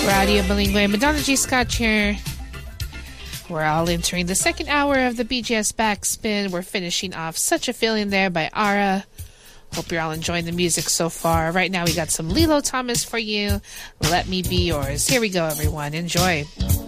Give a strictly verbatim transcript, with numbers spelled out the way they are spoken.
Radio Bilingüe, Madonna G. Scott here. We're all entering the second hour of the B G S Backspin. We're finishing off Such a Feeling there by Ara. Hope you're all enjoying the music so far. Right now we got some Lilo Thomas for you. Let Me Be Yours. Here we go, everyone. Enjoy.